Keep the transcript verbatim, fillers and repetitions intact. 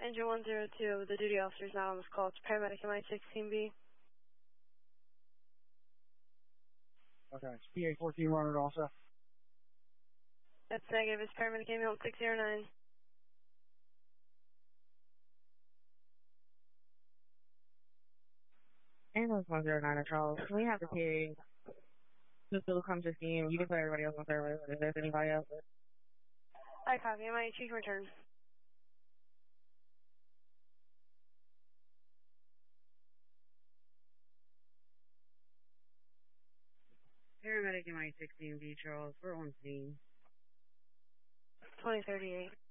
Engine one zero two, the duty officer is not on this call. It's paramedic M I sixteen B. Okay, it's P A fourteen runner also. That's negative. It's paramedic ambulance six zero nine. Ambulance one zero nine, Charles. Can we have the P A who still comes to scene? You can put everybody else on service. If there's anybody else. I copy. M I H return. Paramedic M I sixteen B, Charles. We're on scene. twenty thirty-eight.